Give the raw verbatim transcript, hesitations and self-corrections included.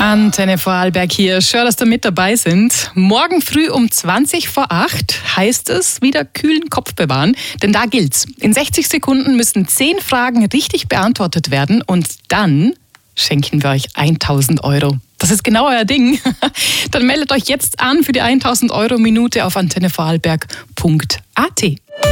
Antenne Vorarlberg hier. Schön, dass da mit dabei sind. Morgen früh um zwanzig vor acht heißt es wieder kühlen Kopf bewahren. Denn da gilt's. In sechzig Sekunden müssen zehn Fragen richtig beantwortet werden und dann schenken wir euch tausend Euro. Das ist genau euer Ding. Dann meldet euch jetzt an für die tausend Euro Minute auf antenne vorarlberg punkt a t.